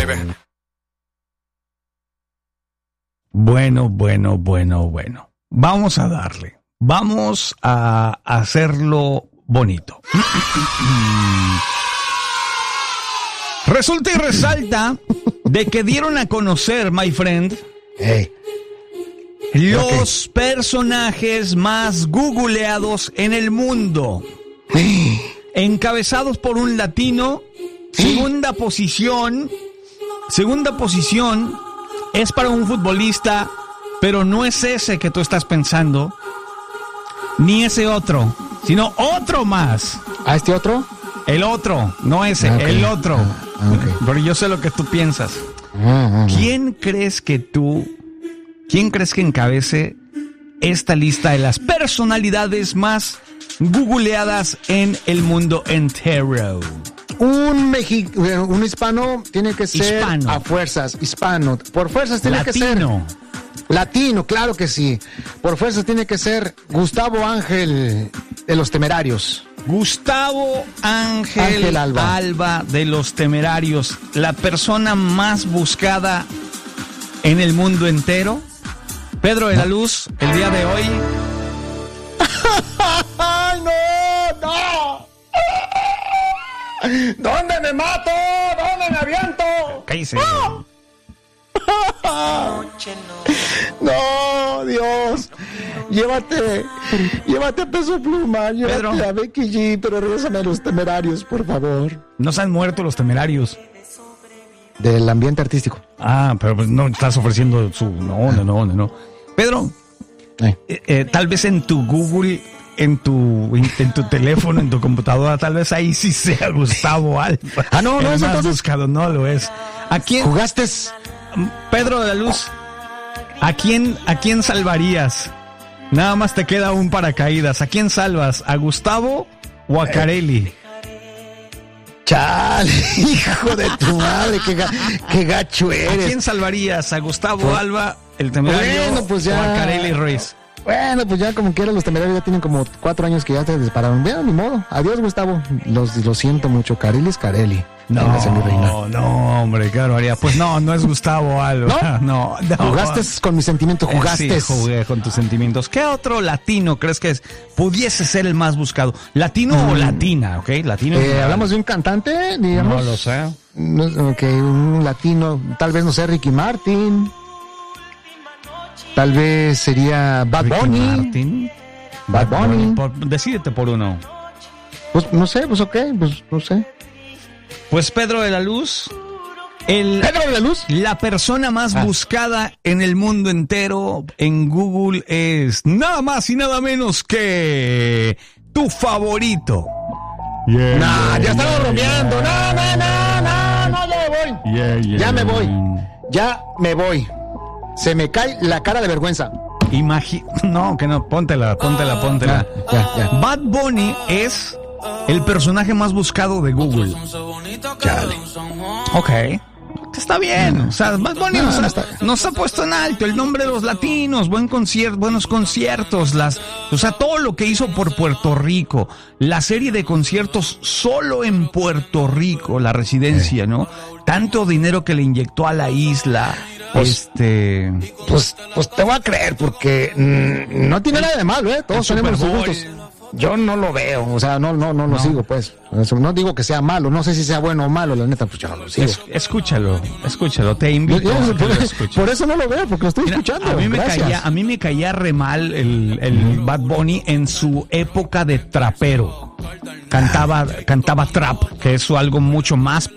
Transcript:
baby. Bueno. Vamos a darle. Vamos a hacerlo bonito. Resulta y resalta de que dieron a conocer, my friend, los personajes más googleados en el mundo. Encabezados por un latino. Segunda posición es para un futbolista, pero no es ese que tú estás pensando, ni ese otro, sino otro más. ¿Ah, este otro? El otro, no ese, el otro. Okay. Pero yo sé lo que tú piensas. ¿Quién crees que encabece esta lista de las personalidades más googleadas en el mundo entero? Un hispano tiene que ser hispano. A fuerzas, hispano. Por fuerzas tiene que ser latino, claro que sí. Por fuerzas tiene que ser Gustavo Ángel de los Temerarios. Gustavo Ángel Alba de los Temerarios, la persona más buscada en el mundo entero. Pedro de la Luz, el día de hoy. ¡Ay, no! ¿Dónde me mato? ¿Dónde me aviento? Cállese. No, Dios. Llévate a Peso Pluma, Pedro. Llévate a Becky G, pero regrésame a los Temerarios, por favor. No se han muerto los Temerarios. Del ambiente artístico. Ah, pero pues no estás ofreciendo su... No. Pedro, tal vez en tu Google, en tu teléfono, en tu computadora, tal vez ahí sí sea Gustavo Alba. Ah, no, el es más entonces. buscado, no lo es. ¿A quién? ¿Jugaste? Pedro de la Luz, ¿a quién salvarías? Nada más te queda un paracaídas. ¿A quién salvas? ¿A Gustavo o a Carelli? Chale, hijo de tu madre, qué gacho eres. ¿A quién salvarías? ¿A Gustavo Alba, el Temerario, bueno, pues ya, o a Carelli Ruiz? Bueno, pues ya como quiera, los Temerarios ya tienen como 4 años que ya te dispararon. Bueno, ni modo. Adiós, Gustavo. Lo siento mucho. Carelli es Carelli. No, hombre, qué barbaridad. Pues no es Gustavo Alba. No. Jugaste con mi sentimiento, jugaste. Sí, jugué con tus sentimientos. ¿Qué otro latino crees que pudiese ser el más buscado? ¿Latino o latina? ¿Ok? Latino. ¿Hablamos de un cantante? Digamos. No lo sé. Ok, un latino. Tal vez, no sé, Ricky Martin. Tal vez sería Bad Bunny. Martin. Bad Bunny. Decídete por uno. Pues no sé, pues ok, pues no sé. Pues Pedro de la Luz. ¿Pedro de la Luz? La persona más buscada en el mundo entero en Google es nada más y nada menos que tu favorito. Ya estamos bromeando. No, ya me voy. Ya me voy. Se me cae la cara de vergüenza. Póntela. Ya. Bad Bunny es el personaje más buscado de Google. Chale. Ok. Está bien. O sea, Bad Bunny nos ha puesto en alto el nombre de los latinos, buenos conciertos, todo lo que hizo por Puerto Rico, la serie de conciertos solo en Puerto Rico, la residencia, ¿no? Tanto dinero que le inyectó a la isla. Pues te voy a creer, porque no tiene nada de malo, Todos tenemos sus gustos. Yo no lo veo, o sea, no lo sigo, pues. No digo que sea malo, no sé si sea bueno o malo, la neta, pues yo no lo sigo. Escúchalo, te invito a que lo escuches. Por eso no lo veo, porque lo estoy escuchando. A mí me caía re mal el Bad Bunny en su época de trapero. Cantaba trap, que es algo mucho más